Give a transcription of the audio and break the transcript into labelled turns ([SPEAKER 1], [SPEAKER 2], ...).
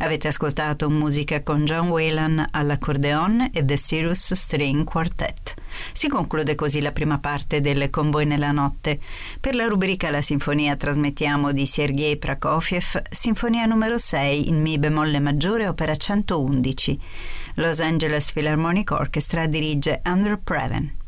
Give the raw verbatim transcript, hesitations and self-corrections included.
[SPEAKER 1] Avete ascoltato musica con John Whelan all'accordeon e The Cirrus String Quartet. Si conclude così la prima parte del Con voi nella notte. Per la rubrica La Sinfonia trasmettiamo di Sergei Prokofiev Sinfonia numero sei in Mi bemolle maggiore, opera centoundici. Los Angeles Philharmonic Orchestra dirige Andrew Previn.